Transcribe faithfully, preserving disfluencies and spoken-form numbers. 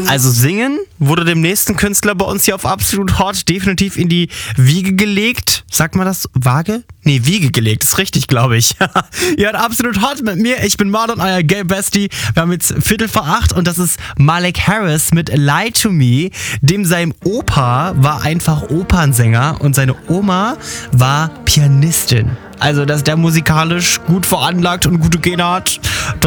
Also singen wurde dem nächsten Künstler bei uns hier auf Absolut Hot definitiv in die Wiege gelegt. Sagt man das? Waage? Nee, Wiege gelegt. Ist richtig, glaube ich. Ihr hört Absolut Hot mit mir. Ich bin Marlon, euer Gay Bestie. Wir haben jetzt Viertel vor acht und das ist Malik Harris mit Lie to Me. Dem sein Opa war einfach Opernsänger und seine Oma war Pianistin. Also, dass der musikalisch gut veranlagt und gute Gene hat,